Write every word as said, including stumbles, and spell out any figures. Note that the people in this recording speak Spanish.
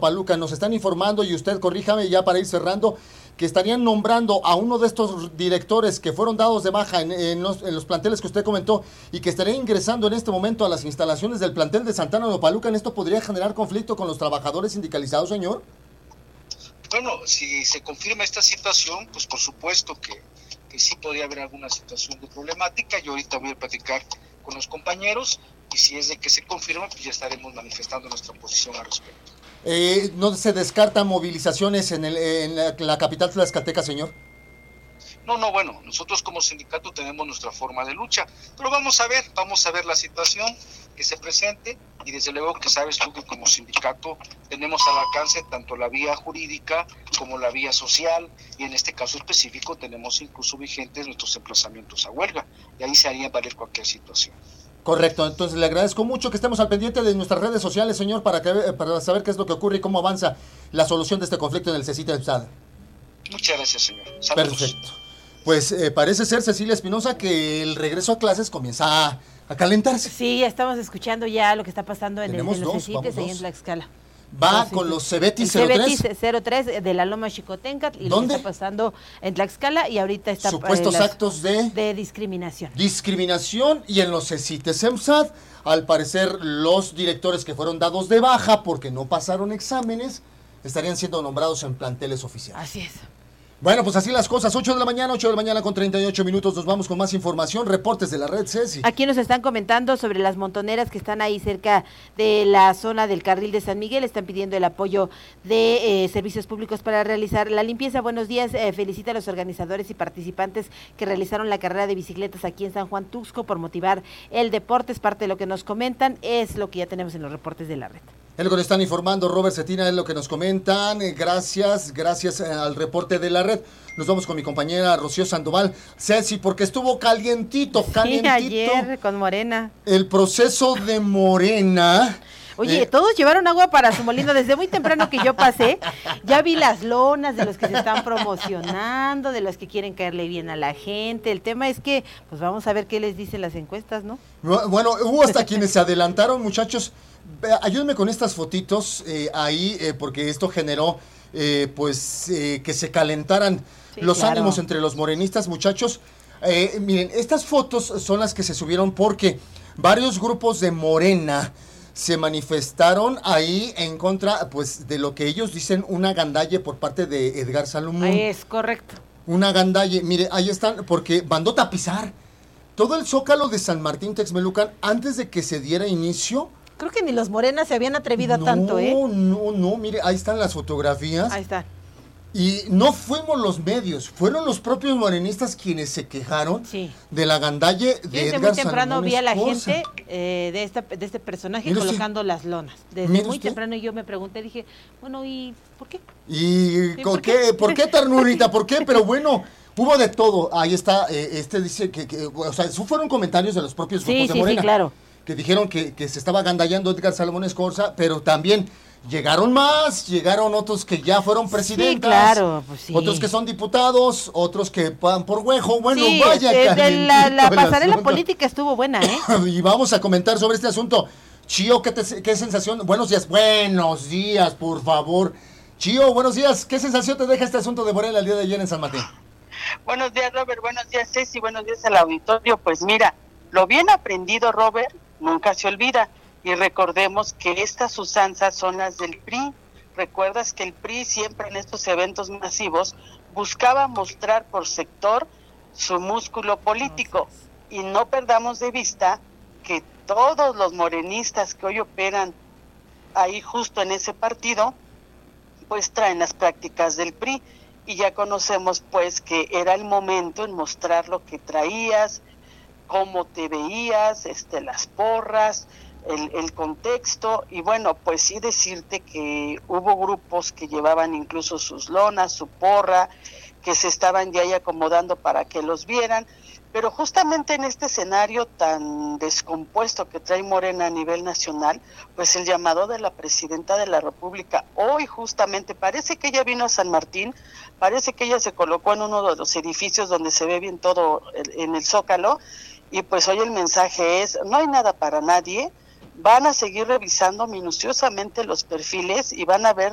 Paluca. Nos están informando, y usted corríjame ya para ir cerrando, que estarían nombrando a uno de estos directores que fueron dados de baja en, en, los, en los planteles que usted comentó y que estaría ingresando en este momento a las instalaciones del plantel de Santana Paluca. ¿En esto podría generar conflicto con los trabajadores sindicalizados, señor? Bueno, si se confirma esta situación, pues por supuesto que, que sí podría haber alguna situación de problemática. Yo ahorita voy a platicar con los compañeros y si es de que se confirma, pues ya estaremos manifestando nuestra posición al respecto. Eh, ¿No se descartan movilizaciones en, el, en la, la capital tlaxcalteca, señor? No, no, bueno, nosotros como sindicato tenemos nuestra forma de lucha, pero vamos a ver, vamos a ver la situación que se presente y desde luego que sabes tú que como sindicato tenemos al alcance tanto la vía jurídica como la vía social y en este caso específico tenemos incluso vigentes nuestros emplazamientos a huelga y ahí se haría valer cualquier situación. Correcto, entonces le agradezco mucho que estemos al pendiente de nuestras redes sociales, señor, para que para saber qué es lo que ocurre y cómo avanza la solución de este conflicto en el CECITE EPSAD. Muchas gracias, señor. Saludos. Perfecto. Pues eh, parece ser, Cecilia Espinosa, que el regreso a clases comienza a, a calentarse. Sí, estamos escuchando ya lo que está pasando en, el, en los CECITES ahí en Tlaxcala. Va no, con sí, los Cebetis cero tres. Cebetis cero tres de la Loma Xicoténcatl y ¿dónde? Lo que está pasando en Tlaxcala y ahorita está supuestos eh, las, actos de de discriminación. Discriminación y en los CECITES EPSAD, al parecer los directores que fueron dados de baja porque no pasaron exámenes estarían siendo nombrados en planteles oficiales. Así es. Bueno, pues así las cosas, ocho de la mañana, ocho de la mañana con treinta y ocho minutos, nos vamos con más información, reportes de la red Ceci. Aquí nos están comentando sobre las montoneras que están ahí cerca de la zona del carril de San Miguel, están pidiendo el apoyo de eh, servicios públicos para realizar la limpieza. Buenos días, eh, felicita a los organizadores y participantes que realizaron la carrera de bicicletas aquí en San Juan Tuxco por motivar el deporte, es parte de lo que nos comentan, es lo que ya tenemos en los reportes de la red. Es lo que nos están informando, Robert Cetina, es lo que nos comentan. Gracias, gracias al reporte de la red. Nos vamos con mi compañera Rocío Sandoval. Ceci, porque estuvo calientito, calientito. Sí, ayer con Morena. El proceso de Morena. Oye, eh, todos llevaron agua para su molino desde muy temprano que yo pasé. Ya vi las lonas de los que se están promocionando, de los que quieren caerle bien a la gente. El tema es que, pues vamos a ver qué les dicen las encuestas, ¿no? Bueno, hubo hasta quienes se adelantaron, muchachos. Ayúdenme con estas fotitos eh, ahí, eh, porque esto generó, eh, pues, eh, que se calentaran sí, los claro. ánimos entre los morenistas, muchachos. Eh, miren, estas fotos son las que se subieron porque varios grupos de Morena se manifestaron ahí en contra, pues, de lo que ellos dicen una gandalle por parte de Edgar Salomón. Es correcto. Una gandalle, mire, ahí están, porque mandó tapizar todo el Zócalo de San Martín Texmelucan antes de que se diera inicio. Creo que ni los morenas se habían atrevido no, a tanto, ¿eh? No, no, no, mire, ahí están las fotografías. Ahí están. Y no fuimos los medios, fueron los propios morenistas quienes se quejaron sí. de la gandalle de Desde Edgar muy temprano Salomón vi a la Escorza. gente eh, de, esta, de este personaje Mire colocando usted. las lonas. Desde Mire muy usted. temprano yo me pregunté, dije, bueno, ¿y por qué? ¿Y ¿Sí, por qué? qué? ¿Por qué, ternurita? ¿Por qué? Pero bueno, hubo de todo. Ahí está, eh, este dice que, que, o sea, esos fueron comentarios de los propios sí, grupos sí, de Morena. Sí, claro. Que dijeron que, que se estaba agandallando Edgar Salomón Escorza, pero también llegaron más, llegaron otros que ya fueron presidentas, sí, claro, pues sí. otros que son diputados, otros que van por huejo, bueno, sí, vaya de, de la, la pasarela política estuvo buena, ¿eh? Y vamos a comentar sobre este asunto. Chío, ¿qué, te, ¿qué sensación? Buenos días, buenos días, por favor. Chío, buenos días, ¿qué sensación te deja este asunto de Morena el día de ayer en San Martín? Buenos días, Robert, buenos días, Ceci, buenos días al auditorio. Pues mira, lo bien aprendido, Robert, nunca se olvida, y recordemos que estas usanzas son las del P R I. Recuerdas que el P R I siempre en estos eventos masivos buscaba mostrar por sector su músculo político, y no perdamos de vista que todos los morenistas que hoy operan ahí justo en ese partido, pues traen las prácticas del P R I, y ya conocemos pues que era el momento en mostrar lo que traías, cómo te veías, este, las porras, el, el contexto, y bueno, pues sí decirte que hubo grupos que llevaban incluso sus lonas, su porra, que se estaban ya ahí acomodando para que los vieran, pero justamente en este escenario tan descompuesto que trae Morena a nivel nacional, pues el llamado de la presidenta de la República, hoy justamente, parece que ella vino a San Martín, parece que ella se colocó en uno de los edificios donde se ve bien todo en el Zócalo, y pues hoy el mensaje es, no hay nada para nadie, van a seguir revisando minuciosamente los perfiles y van a ver